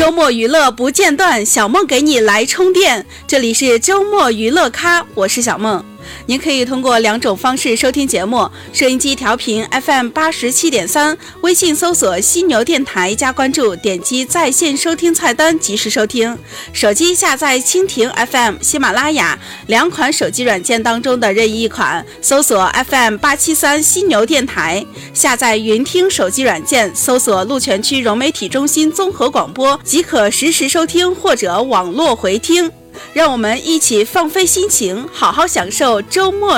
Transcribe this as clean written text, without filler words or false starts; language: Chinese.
周末娱乐不间断，小梦给你来充电。这里是周末娱乐咖，我是小梦。您可以通过2种方式收听节目：收音机调频 FM87.3， 微信搜索犀牛电台加关注，点击在线收听菜单及时收听；手机下载蜻蜓 FM、喜马拉雅2款手机软件当中的任意一款，搜索 FM873 犀牛电台；下载云听手机软件，搜索鹿泉区融媒体中心综合广播，即可实时收听或者网络回听。让我们一起放飞心情，好好享受周末